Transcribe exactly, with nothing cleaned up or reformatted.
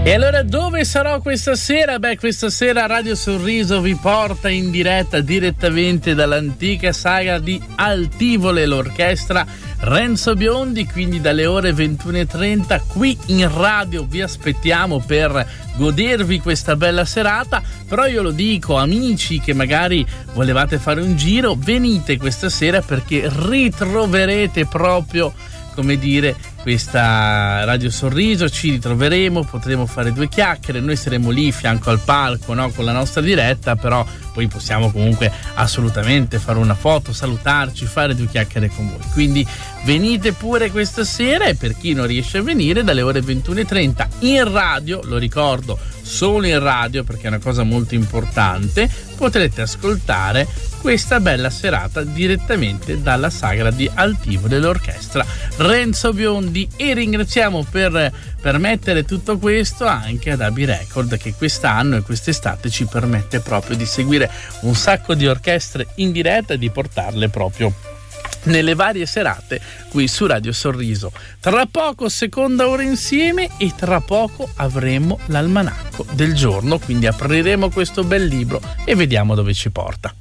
E allora dove sarò questa sera? Beh, questa sera Radio Sorriso vi porta in diretta direttamente dall'antica saga di Altivole, l'orchestra Renzo Biondi, quindi dalle ore ventuno e trenta qui in radio vi aspettiamo per godervi questa bella serata. Però io lo dico, amici che magari volevate fare un giro, venite questa sera perché ritroverete proprio, come dire, questa Radio Sorriso, ci ritroveremo, potremo fare due chiacchiere, noi saremo lì fianco al palco, no, con la nostra diretta, però poi possiamo comunque assolutamente fare una foto, salutarci, fare due chiacchiere con voi. Quindi venite pure questa sera, e per chi non riesce a venire dalle ore ventuno e trenta in radio, lo ricordo, solo in radio perché è una cosa molto importante, potrete ascoltare questa bella serata direttamente dalla sagra di Altivole dell'orchestra Renzo Biondi. E ringraziamo per permettere tutto questo anche ad Abbey Record, che quest'anno e quest'estate ci permette proprio di seguire un sacco di orchestre in diretta e di portarle proprio nelle varie serate qui su Radio Sorriso. Tra poco seconda ora insieme, e tra poco avremo l'almanacco del giorno, quindi apriremo questo bel libro e vediamo dove ci porta.